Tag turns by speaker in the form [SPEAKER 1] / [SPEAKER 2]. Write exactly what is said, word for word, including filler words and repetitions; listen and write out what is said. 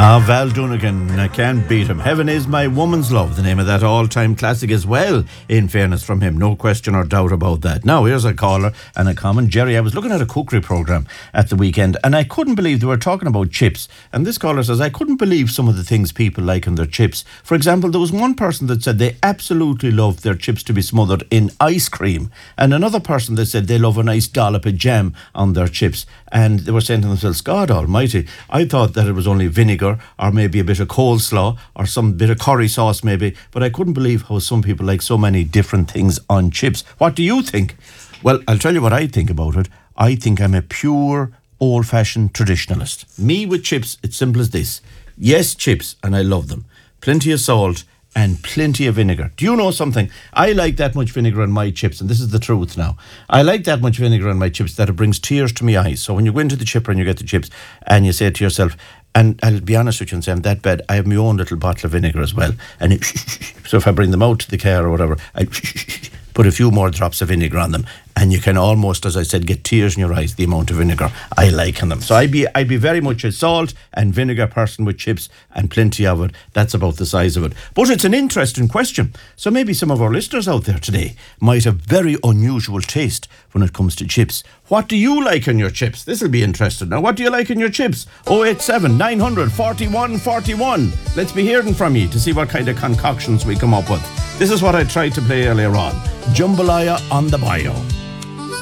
[SPEAKER 1] Ah, Val Donegan, I can't beat him. Heaven is my woman's love, the name of that all-time classic as well, in fairness from him. No question or doubt about that. Now, here's a caller and a comment. Jerry, I was looking at a cookery programme at the weekend and I couldn't believe they were talking about chips. And this caller says, I couldn't believe some of the things people like in their chips. For example, there was one person that said they absolutely love their chips to be smothered in ice cream. And another person that said they love a nice dollop of jam on their chips. And they were saying to themselves, God almighty, I thought that it was only vinegar or maybe a bit of coleslaw or some bit of curry sauce maybe, but I couldn't believe how some people like so many different things on chips. What do you think? Well, I'll tell you what I think about it. I think I'm a pure old-fashioned traditionalist. Me with chips, it's simple as this. Yes, chips, and I love them. Plenty of salt and plenty of vinegar. Do you know something? I like that much vinegar on my chips, and this is the truth now. I like that much vinegar on my chips that it brings tears to my eyes. So when you go into the chipper and you get the chips and you say to yourself, and I'll be honest with you and say I'm that bad, I have my own little bottle of vinegar as well. And it, so if I bring them out to the car or whatever, I put a few more drops of vinegar on them, and you can almost, as I said, get tears in your eyes, the amount of vinegar I like in them. So I'd be, I'd be very much a salt and vinegar person with chips, and plenty of it. That's about the size of it. But it's an interesting question. So maybe some of our listeners out there today might have very unusual taste when it comes to chips. What do you like in your chips? This will be interesting. Now, what do you like in your chips? oh eight seven, nine hundred, forty-one forty-one. Let's be hearing from you to see what kind of concoctions we come up with. This is what I tried to play earlier on. Jambalaya on the bio.